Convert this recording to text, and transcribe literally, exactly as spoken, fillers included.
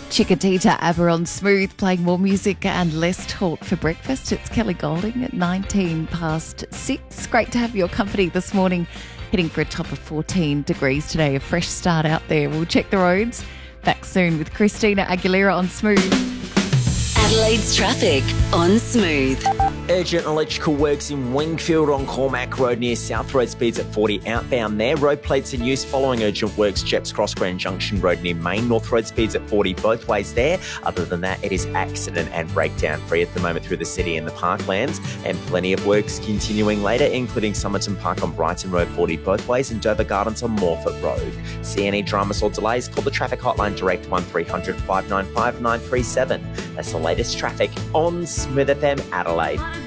Chickadita Aber on Smooth, playing more music and less talk for breakfast. It's Kelly Golding at nineteen past six. Great to have your company this morning. Heading for a top of fourteen degrees today. A fresh start out there. We'll check the roads. Back soon with Christina Aguilera on Smooth. Adelaide's traffic on Smooth. Urgent electrical works in Wingfield on Cormac Road near South Road, speeds at forty outbound there. Road plates in use following urgent works. Jeps Cross Grand Junction Road near Main. North Road speeds at forty both ways there. Other than that, it is accident and breakdown free at the moment through the city and the parklands. And plenty of works continuing later, including Somerton Park on Brighton Road forty both ways and Dover Gardens on Morford Road. See any dramas or delays? Call the traffic hotline direct one three hundred five nine five nine three seven. That's the latest traffic on Smooth F M Adelaide.